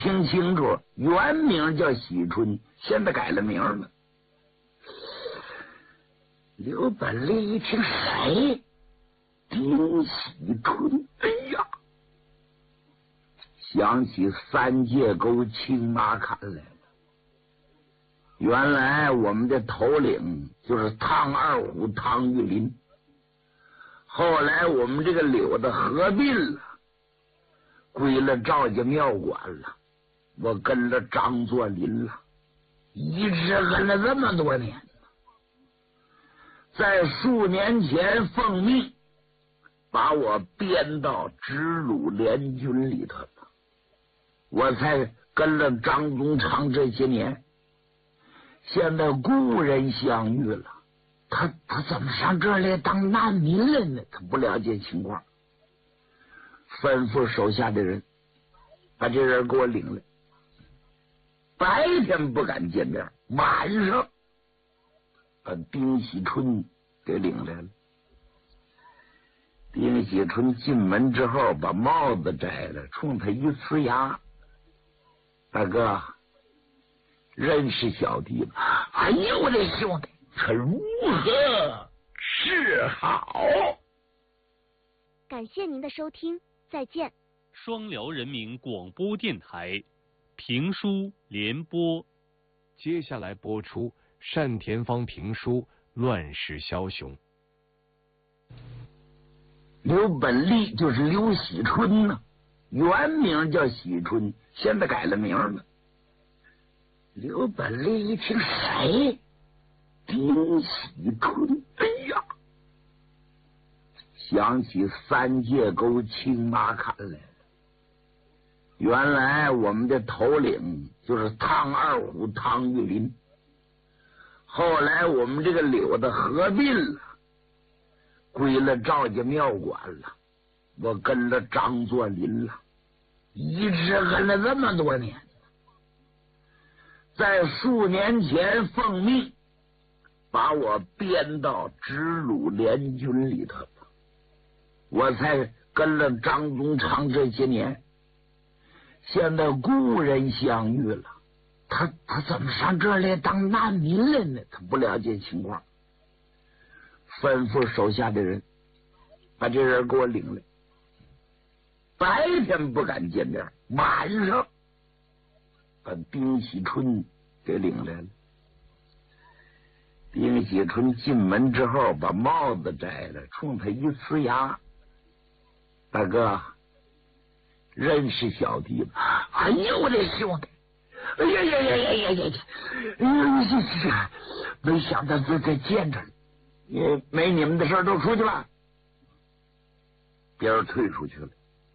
听清楚，原名叫喜春，现在改了名了。刘本利一听，谁？丁喜春。哎呀，想起三界沟青马坎来了。原来我们的头领就是唐二虎唐玉林，后来我们这个柳子合并了，归了赵家庙管了，我跟了张作霖了，一直跟了这么多年。在数年前奉命把我编到直鲁联军里头了，我才跟了张宗昌这些年。现在故人相遇了，他怎么上这儿来当难民了呢？他不了解情况，吩咐手下的人把这人给我领来。白天不敢见面，晚上把丁喜春给领来了。丁喜春进门之后，把帽子摘了，冲他一呲牙：“大哥，认识小弟吗？”“哎呦，我的兄弟，可如何是好？” 感谢您的收听，再见。 双辽人民广播电台评书联播， 接下来播出单田芳评书《乱世枭雄》。 刘本利就是刘喜春呢，原名叫喜春，现在改了名了。刘本利一听，谁？丁喜春。哎呀，想起三界沟青马坎来了。原来我们的头领就是唐二虎唐玉林，后来我们这个柳子合并了，归了赵家庙管了，我跟了张作霖了，一直跟了这么多年。在数年前奉命把我编到直鲁联军里头了，我才跟了张宗昌这些年。现在故人相遇了，他怎么上这儿来当难民了呢？他不了解情况，吩咐手下的人把这人给我领来。白天不敢见面，晚上把丁喜春给领来了。丁喜春进门之后，把帽子摘了，冲他一呲牙：“大哥，认识小弟吗？”“哎呦，我的兄弟，哎呀呀呀呀呀呀！哎呀，没想到再见着了。没你们的事儿都出去了。”别人退出去了。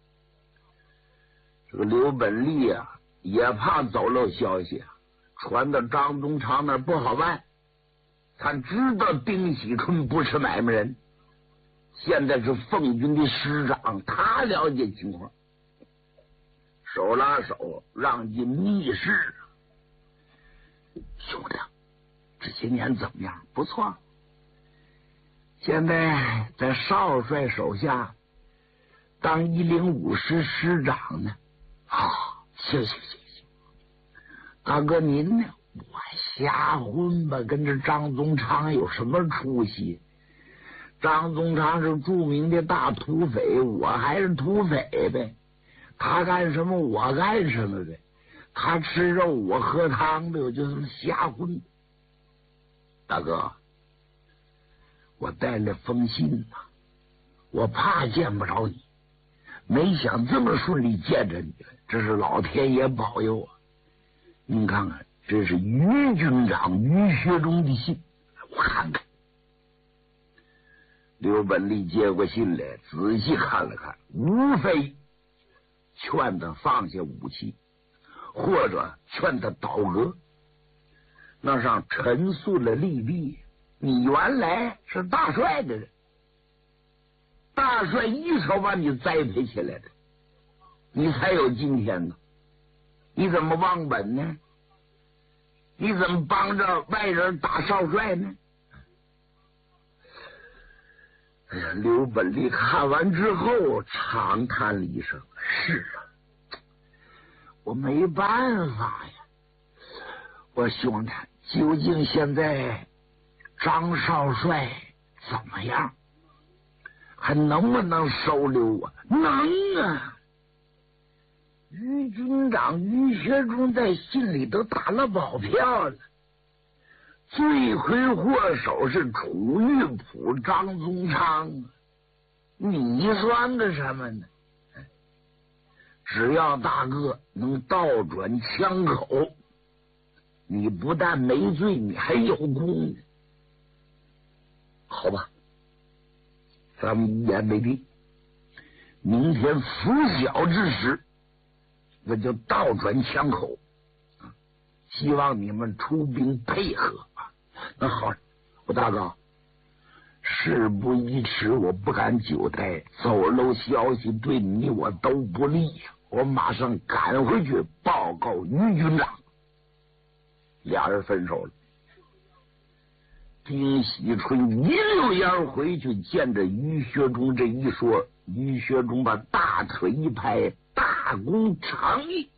这个刘本利啊，也怕走漏消息啊，传到张宗昌那儿不好办。他知道丁喜春不是买卖人，现在是奉军的师长，他了解情况，手拉手让进密室。“兄弟，这些年怎么样？”“不错，现在在少帅手下当105师师长呢。”“啊，谢谢。大哥您呢？”“我瞎混吧，跟这张宗昌有什么出息？张宗昌是著名的大土匪，我还是土匪呗。他干什么我干什么呗。他吃肉我喝汤的，我就这么瞎混。大哥，我带了封信呢，我怕见不着你，没想这么顺利见着你了，这是老天爷保佑啊！您看看，这是于军长于学忠的信，我看看。”刘本利接过信来，仔细看了看，无非劝他放下武器，或者劝他倒戈。那上陈述了利弊，你原来是大帅的人，大帅一手把你栽培起来的，你才有今天呢。你怎么忘本呢？你怎么帮着外人打少帅呢？哎呀，刘本利看完之后长叹了一声：“是啊， 我没办法呀。我兄弟，究竟现在张少帅怎么样？还能不能收留我？能啊！于军长于学忠在信里都打了保票了，罪魁祸首是楚玉璞、张宗昌，你算个什么呢？只要大哥能倒转枪口，你不但没罪，你还有功呢。好吧，咱们一言为定，明天拂晓之时，我就倒转枪口，希望你们出兵配合。那好，我大哥，事不宜迟，我不敢久待，走漏消息对你我都不利呀。我马上赶回去报告于军长。俩人分手了。丁喜春一溜烟回去，见着于学忠，这一说，于学忠把大腿一拍，大功长义，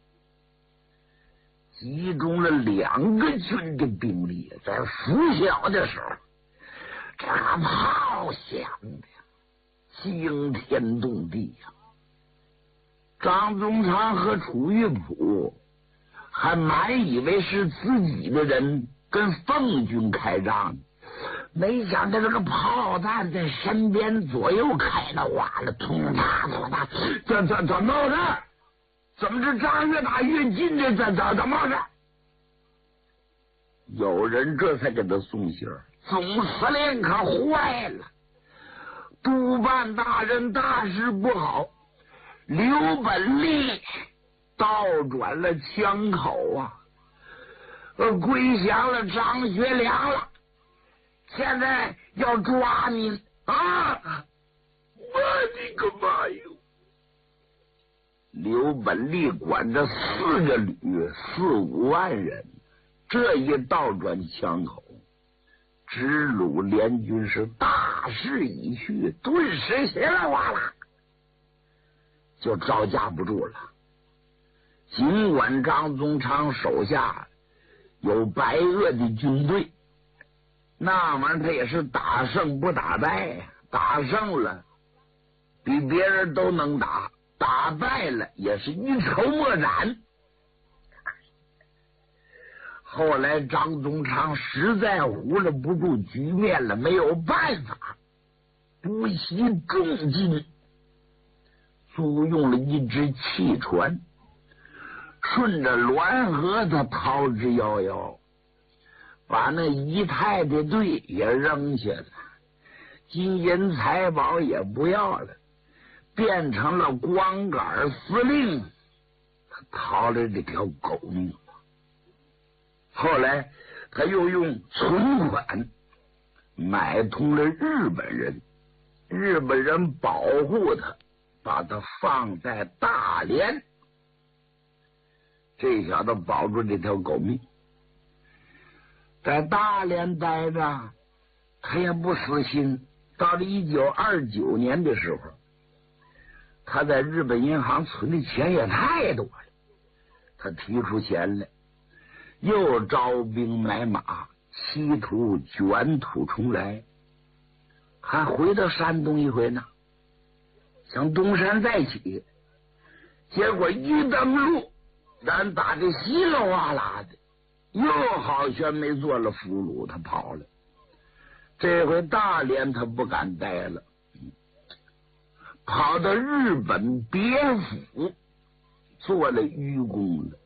集中了2个军的兵力，在拂晓的时候，这个炮响的惊天动地呀！张宗昌和楚玉璞还满以为是自己的人跟奉军开仗，没想到这个炮弹在身边左右开了花了，通嚓通嚓，怎么回事？怎么这仗越打越近的？怎么回事？有人这才给他送信儿，总司令可坏了，督办大人大事不好，刘本立倒转了枪口啊，归降了张学良了，现在要抓你啊！我的个妈哟！刘本立管着4个旅，4、5万人，这一倒转枪口，直鲁联军是大势已去，顿时稀里哗啦就招架不住了。尽管张宗昌手下有白俄的军队，那玩意儿他也是打胜不打败，打胜了比别人都能打，打败了也是一筹莫展。后来张宗昌实在糊了不住局面了，没有办法，不惜重金租用了一只汽船，顺着滦河他逃之夭夭，把那姨太的队也扔下了，金银财宝也不要了，变成了光杆司令，他逃了这条狗命。后来他又用存款买通了日本人，日本人保护他，把他放在大连，这小子保住这条狗命。在大连待着，他也不死心。到了1929年的时候，他在日本银行存的钱也太多了，他提出钱来，又招兵买马，企图卷土重来，还回到山东一回呢，想东山再起。结果一登陆，咱打的稀里哗啦的，又好像没做了俘虏，他跑了。这回大连他不敢待了，跑到日本别府做了愚公了。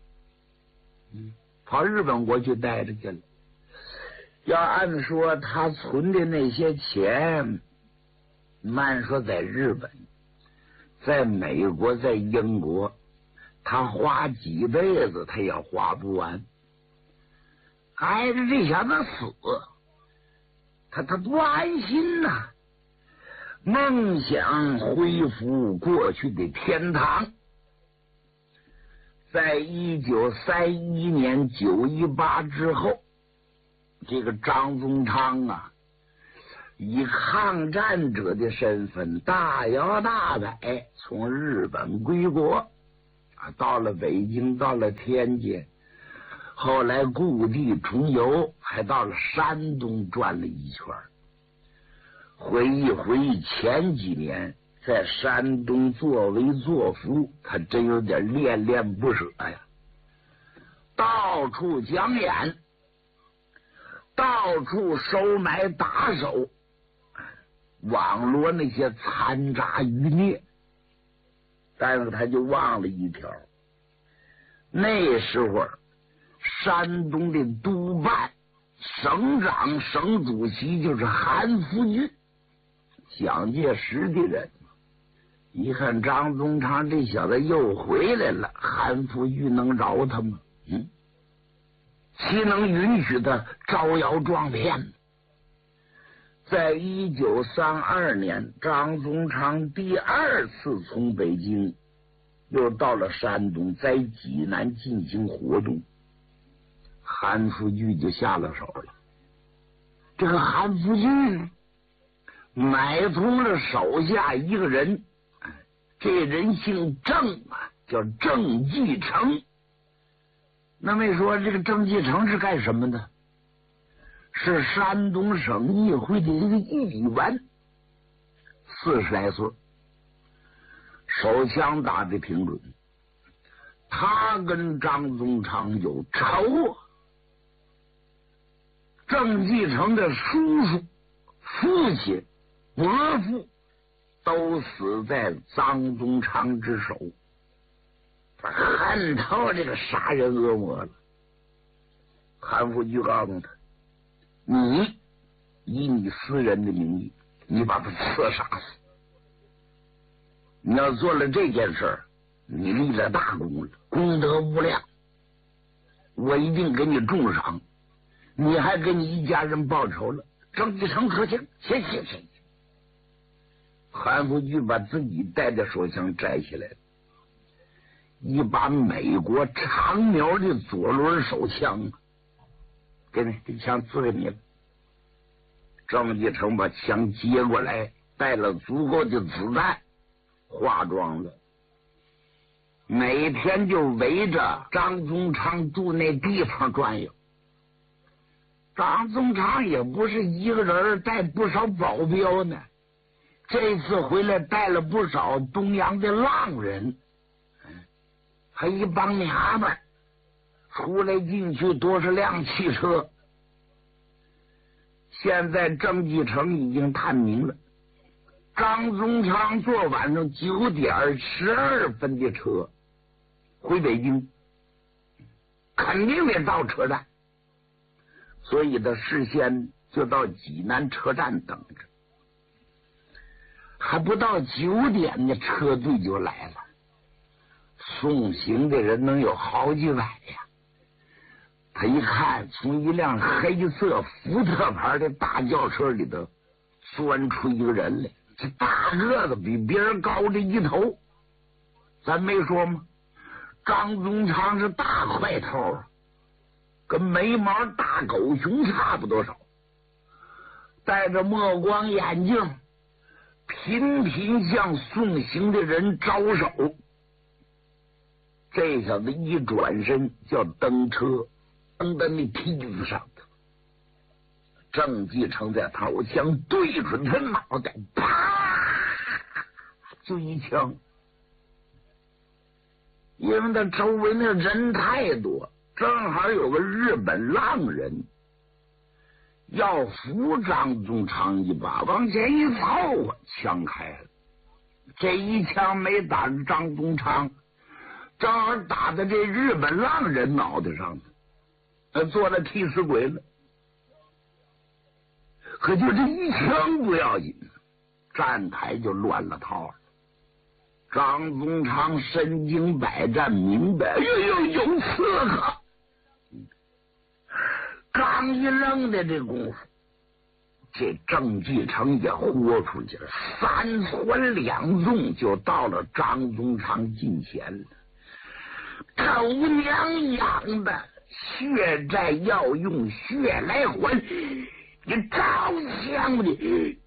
跑日本国去待着去了。要按说他存的那些钱，按说在日本、在美国、在英国，他花几辈子他也花不完。挨着这小子死，他不安心呐，梦想恢复过去的天堂。在1931年918之后，这个张宗昌啊，以抗战者的身份大摇大摆从日本归国， 到了北京，到了天津，后来故地重游，还到了山东转了一圈。回忆前几年在山东作威作福，他真有点恋恋不舍呀。到处讲演，到处收买打手，网罗那些残渣余孽。但是他就忘了一条，那时候山东的督办、省长、省主席就是韩复榘，蒋介石的人。一看张宗昌这小子又回来了，韩复榘能饶他吗？岂能允许他招摇撞骗？在1932年，张宗昌第二次从北京又到了山东，在济南进行活动，韩复榘就下了手了。这个韩复榘呢，买通了手下一个人，这人姓郑叫郑继承。那么说这个郑继承是干什么的？是山东省议会的一个议员，40来岁，手枪打得挺准。他跟张宗昌有仇。郑继承的叔叔、父亲、伯父都死在张宗昌之手，他恨透这个杀人恶魔了。韩复榘告诉他，你以你私人的名义，你把他刺杀死。你要做了这件事儿，你立了大功了，功德无量，我一定给你重赏，你还给你一家人报仇了。郑继承说行，行。韩复榘把自己带的手枪摘下来了，一把美国长瞄的左轮手枪，给你，这枪赐给你了。郑继承把枪接过来，带了足够的子弹，化妆了，每天就围着张宗昌住那地方转悠。张宗昌也不是一个人，带不少保镖呢。这次回来带了不少东洋的浪人，还一帮娘们，出来进去多少辆汽车。现在郑继承已经探明了，张宗昌坐晚上9点12分的车回北京，肯定得到车站，所以他事先就到济南车站等着。还不到9点呢，车队就来了，送行的人能有好几百呀。他一看，从一辆黑色福特牌的大轿车里头钻出一个人来，这大个子比别人高着一头。咱没说吗？张宗昌是大块头，跟眉毛大狗熊差不多少，戴着墨光眼镜，频频向送行的人招手。这小子一转身叫登车，登在那梯子上头。郑继承在头枪对准他脑袋，啪就一枪。因为他周围那人太多，正好有个日本浪人要扶张宗昌一把，往前一凑合，枪开了。这一枪没打着张宗昌，正好打在这日本浪人脑袋上头，做了替死鬼了。可就这一枪不要紧，站台就乱了套了。张宗昌身经百战，明白有刺客。刚一愣的这功夫，这郑继承也豁出去了，3窜2纵就到了张宗昌近前了。狗娘养的，血债要用血来还，你招枪的